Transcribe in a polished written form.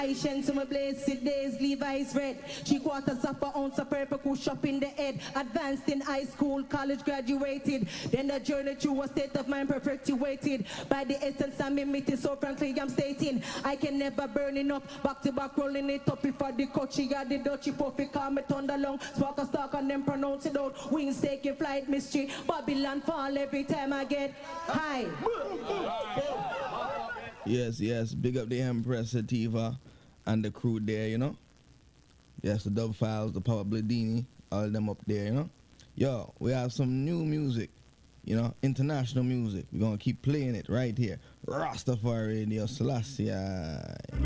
To my blessed days, Levi's red. 3/4 of an ounce of purple kush up in the head. Advanced in high school, college graduated. Then the journey through a state of mind perpetuated. By the essence I'm emitting, so frankly I'm stating I can never burn enough. Back to back rolling it up before the coachy got the dutchy puffy. Call me thunder long. Spark a stalk and then pronounce it out. Wings taking flight, mystery. Babylon fall every time I get high. Yes. Big up the Empress Sativa and the crew there, you know. Yes, the Dub Files, the Papa Bladini, all them up there, you know. Yo, we have some new music, you know, international music. We're going to keep playing it right here. Rastafari Radio Selassie.